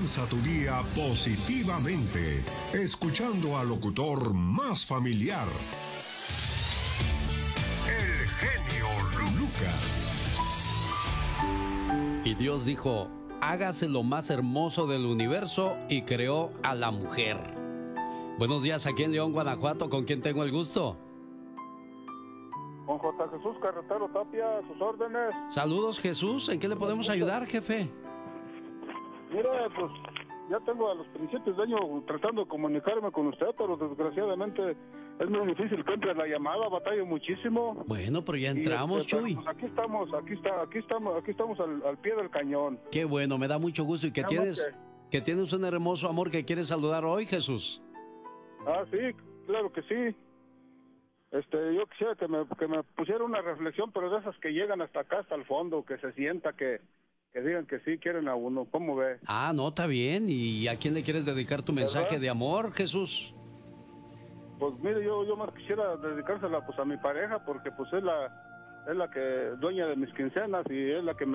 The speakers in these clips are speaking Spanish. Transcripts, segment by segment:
Comienza tu día positivamente, escuchando al locutor más familiar, el genio Lucas. Y Dios dijo, hágase lo más hermoso del universo, y creó a la mujer. Buenos días, aquí en León, Guanajuato, ¿con quién tengo el gusto? Con J. Jesús Carretero Tapia, a sus órdenes. Saludos, Jesús, ¿en qué le podemos ayudar, jefe? Mire, pues ya tengo a los principios de año tratando de comunicarme con usted, pero desgraciadamente es muy difícil que entre la llamada, batallo muchísimo. Bueno, pero ya entramos, Chuy. Pues aquí estamos al pie del cañón. Qué bueno, me da mucho gusto. Y que tienes un hermoso amor que quieres saludar hoy, Jesús. Ah, sí, claro que sí. Yo quisiera que me pusiera una reflexión, pero de esas que llegan hasta acá, hasta el fondo, que se sienta, que digan que sí quieren a uno. ¿Cómo ve? Ah, no, está bien. ¿Y a quién le quieres dedicar tu mensaje de amor, Jesús? Pues mire, yo más quisiera dedicársela pues a mi pareja, porque pues es la que dueña de mis quincenas, y es la que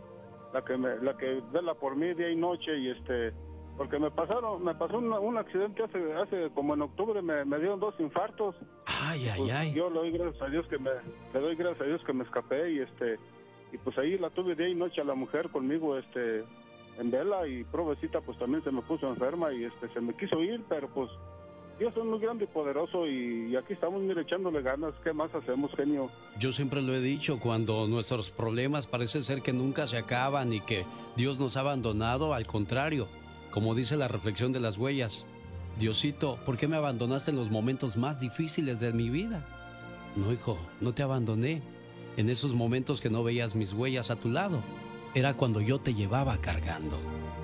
vela por mí día y noche, y porque me pasó un accidente hace como en octubre, me dieron 2 infartos. Ay. Yo le doy gracias a Dios que me escapé, y pues ahí la tuve día y noche a la mujer conmigo, en vela, y provecita pues también se me puso enferma, y se me quiso ir, pero pues Dios es muy grande y poderoso, y aquí estamos, mire, echándole ganas. ¿Qué más hacemos, genio? Yo siempre lo he dicho, cuando nuestros problemas parece ser que nunca se acaban y que Dios nos ha abandonado, al contrario, como dice la reflexión de las huellas, Diosito, ¿por qué me abandonaste en los momentos más difíciles de mi vida? No, hijo, no te abandoné. En esos momentos que no veías mis huellas a tu lado, era cuando yo te llevaba cargando.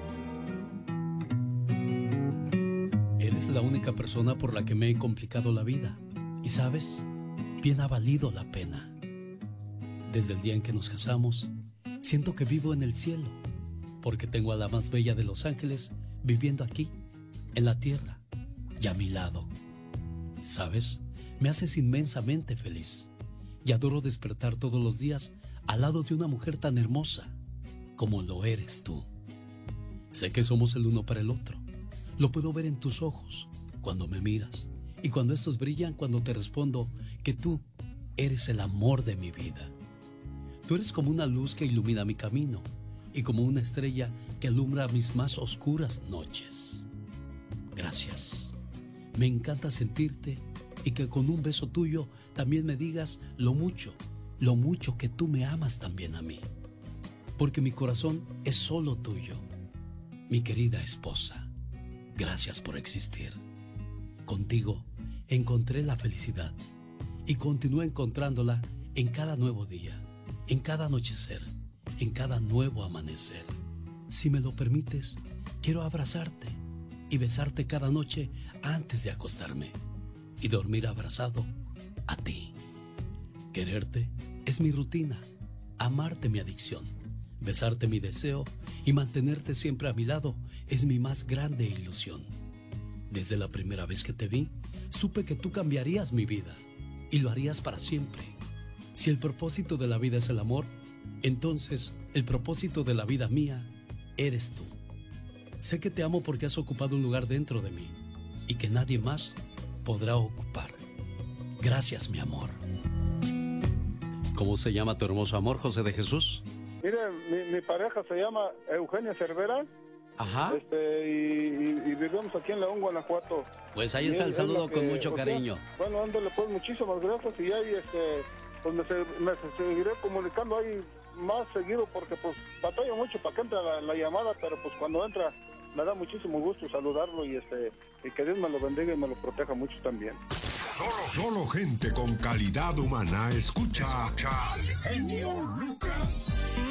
Eres la única persona por la que me he complicado la vida. Y sabes, bien ha valido la pena. Desde el día en que nos casamos, siento que vivo en el cielo, porque tengo a la más bella de los ángeles viviendo aquí, en la tierra, y a mi lado. ¿Sabes? Me haces inmensamente feliz. Y adoro despertar todos los días al lado de una mujer tan hermosa como lo eres tú. Sé que somos el uno para el otro. Lo puedo ver en tus ojos cuando me miras, y cuando estos brillan cuando te respondo que tú eres el amor de mi vida. Tú eres como una luz que ilumina mi camino, y como una estrella que alumbra mis más oscuras noches. Gracias. Me encanta sentirte, y que con un beso tuyo también me digas lo mucho que tú me amas también a mí. Porque mi corazón es solo tuyo, mi querida esposa. Gracias por existir. Contigo encontré la felicidad, y continúo encontrándola en cada nuevo día, en cada anochecer, en cada nuevo amanecer. Si me lo permites, quiero abrazarte y besarte cada noche antes de acostarme, y dormir abrazado a ti. Quererte es mi rutina, amarte mi adicción, besarte mi deseo, y mantenerte siempre a mi lado es mi más grande ilusión. Desde la primera vez que te vi, supe que tú cambiarías mi vida, y lo harías para siempre. Si el propósito de la vida es el amor, entonces el propósito de la vida mía eres tú. Sé que te amo porque has ocupado un lugar dentro de mí, y que nadie más podrá ocupar. Gracias, mi amor. ¿Cómo se llama tu hermoso amor, José de Jesús? Mire, mi pareja se llama Eugenia Cervera. Ajá. Y vivimos aquí en León, Guanajuato. Pues ahí está el saludo con mucho cariño. Bueno, ándale, pues muchísimas gracias, y ahí pues me seguiré comunicando ahí más seguido, porque pues batallo mucho para que entre la llamada, pero pues cuando entra me da muchísimo gusto saludarlo, y que Dios me lo bendiga y me lo proteja mucho también. Solo gente con calidad humana escucha al genio Lucas.